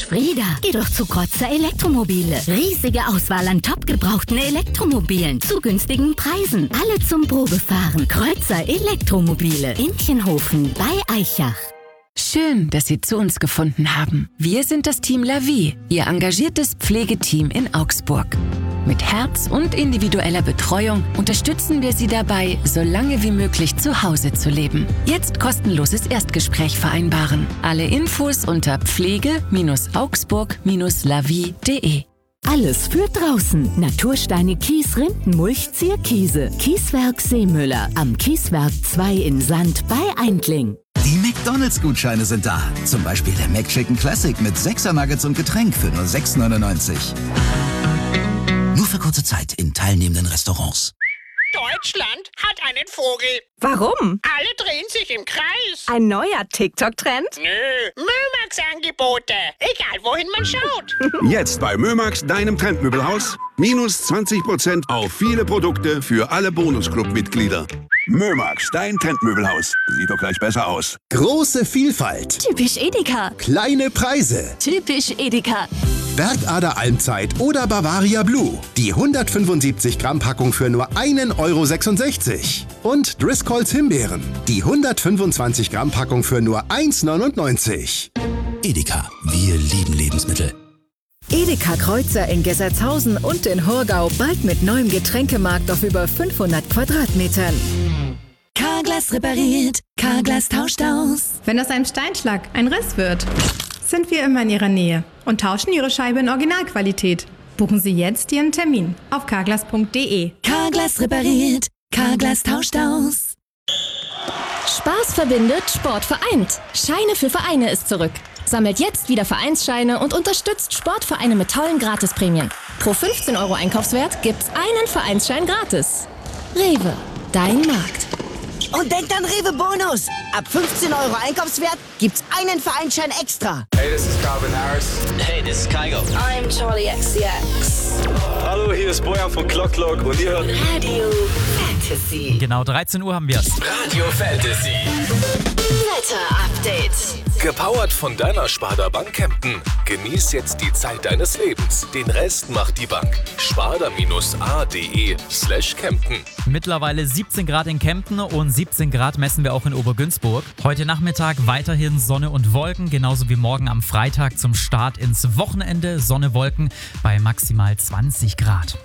Frieda, geh doch zu Kreuzer Elektromobile. Riesige Auswahl an top gebrauchten Elektromobilen zu günstigen Preisen. Alle zum Probefahren. Kreuzer Elektromobile. Intchenhofen bei Aichach. Schön, dass Sie zu uns gefunden haben. Wir sind das Team La Vie, Ihr engagiertes Pflegeteam in Augsburg. Mit Herz und individueller Betreuung unterstützen wir Sie dabei, so lange wie möglich zu Hause zu leben. Jetzt kostenloses Erstgespräch vereinbaren. Alle Infos unter pflege-augsburg-lavie.de. Alles für draußen. Natursteine, Kies, Rindenmulch, Zierkiese. Kieswerk Seemüller. Am Kieswerk 2 in Sand bei Eindling. Die McDonalds-Gutscheine sind da. Zum Beispiel der McChicken Classic mit 6er Nuggets und Getränk für nur 6,99. Nur für kurze Zeit in teilnehmenden Restaurants. Deutschland hat einen Vogel. Warum? Alle drehen sich im Kreis. Ein neuer TikTok-Trend? Nö, Mömax-Angebote. Egal, wohin man schaut. Jetzt bei Mömax, deinem Trendmöbelhaus. Minus 20% auf viele Produkte für alle Bonusclub-Mitglieder. Mömax, dein Trendmöbelhaus. Sieht doch gleich besser aus. Große Vielfalt. Typisch Edeka. Kleine Preise. Typisch Edeka. Bergader Almzeit oder Bavaria Blue. Die 175 Gramm Packung für nur 1,66 €. Und Driscolls Himbeeren. Die 125 Gramm Packung für nur 1,99 €. Edeka, wir lieben Lebensmittel. Edeka Kreuzer in Gessertshausen und in Horgau bald mit neuem Getränkemarkt auf über 500 Quadratmetern. Carglass repariert, Carglass tauscht aus. Wenn aus einem Steinschlag ein Riss wird, sind wir immer in Ihrer Nähe und tauschen Ihre Scheibe in Originalqualität. Buchen Sie jetzt Ihren Termin auf carglass.de. Carglass repariert, Carglass tauscht aus. Spaß verbindet, Sport vereint. Scheine für Vereine ist zurück. Sammelt jetzt wieder Vereinsscheine und unterstützt Sportvereine mit tollen Gratisprämien. Pro 15 € Einkaufswert gibt's einen Vereinsschein gratis. Rewe, dein Markt. Und denkt an Rewe Bonus. Ab 15 € Einkaufswert gibt's einen Vereinsschein extra. Hey, this is Calvin Harris. Hey, this is Kygo. I'm Charlie XCX. Hallo, hier ist Bojan von Clock Clock und ihr hört Radio Fantasy. Genau, 13 Uhr haben wir's. Radio Fantasy. Wetter-Update. Gepowert von deiner Sparda Bank Kempten. Genieß jetzt die Zeit deines Lebens. Den Rest macht die Bank. sparda-ade/Kempten. Mittlerweile 17 Grad in Kempten und 17 Grad messen wir auch in Obergünzburg. Heute Nachmittag weiterhin Sonne und Wolken, genauso wie morgen am Freitag zum Start ins Wochenende. Sonne, Wolken bei maximal 20 Grad.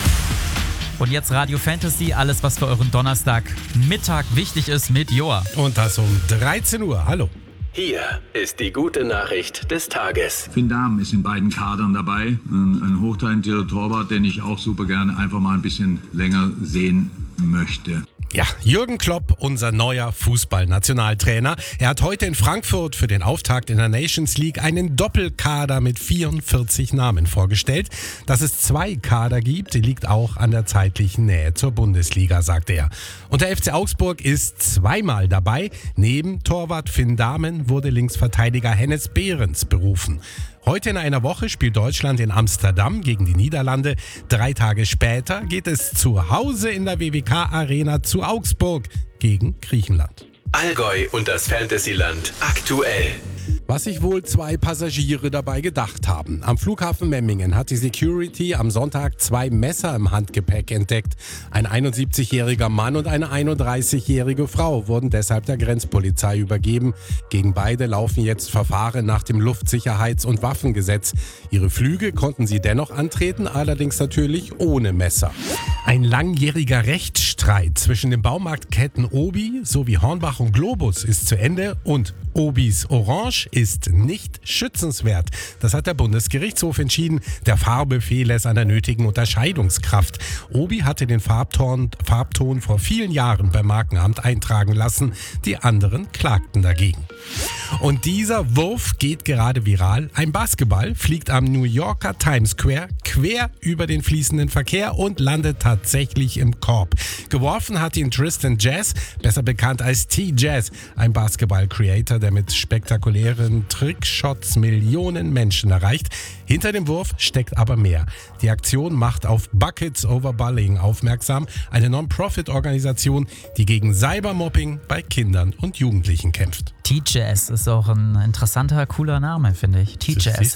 Und jetzt Radio Fantasy, alles was für euren Donnerstagmittag wichtig ist mit Joa. Und das um 13 Uhr. Hallo. Hier ist die gute Nachricht des Tages. Finn Dahm ist in beiden Kadern dabei. Ein hochtalentierter Torwart, den ich auch super gerne einfach mal ein bisschen länger sehen möchte. Ja, Jürgen Klopp, unser neuer Fußballnationaltrainer. Er hat heute in Frankfurt für den Auftakt in der Nations League einen Doppelkader mit 44 Namen vorgestellt. Dass es 2 Kader gibt, liegt auch an der zeitlichen Nähe zur Bundesliga, sagt er. Und der FC Augsburg ist zweimal dabei. Neben Torwart Finn Dahmen wurde Linksverteidiger Hennes Behrens berufen. Heute in einer Woche spielt Deutschland in Amsterdam gegen die Niederlande. 3 Tage später geht es zu Hause in der WWK-Arena zu Augsburg gegen Griechenland. Allgäu und das Fantasyland aktuell. Was sich wohl 2 Passagiere dabei gedacht haben. Am Flughafen Memmingen hat die Security am Sonntag 2 Messer im Handgepäck entdeckt. Ein 71-jähriger Mann und eine 31-jährige Frau wurden deshalb der Grenzpolizei übergeben. Gegen beide laufen jetzt Verfahren nach dem Luftsicherheits- und Waffengesetz. Ihre Flüge konnten sie dennoch antreten, allerdings natürlich ohne Messer. Ein langjähriger Rechtsstreit zwischen den Baumarktketten Obi sowie Hornbach und Globus ist zu Ende und Obis Orange ist nicht schützenswert. Das hat der Bundesgerichtshof entschieden. Der Fahrbefehl lässt an der nötigen Unterscheidungskraft. Obi hatte den Farbton vor vielen Jahren beim Markenamt eintragen lassen. Die anderen klagten dagegen. Und dieser Wurf geht gerade viral. Ein Basketball fliegt am New Yorker Times Square quer über den fließenden Verkehr und landet tatsächlich im Korb. Geworfen hat ihn Tristan Jazz, besser bekannt als T-Jazz, ein Basketball-Creator, der mit spektakulären Trickshots Millionen Menschen erreicht. Hinter dem Wurf steckt aber mehr. Die Aktion macht auf Buckets Over Bullying aufmerksam, eine Non-Profit-Organisation, die gegen Cybermobbing bei Kindern und Jugendlichen kämpft. T-Jazz ist auch ein interessanter, cooler Name, finde ich. T-Jazz.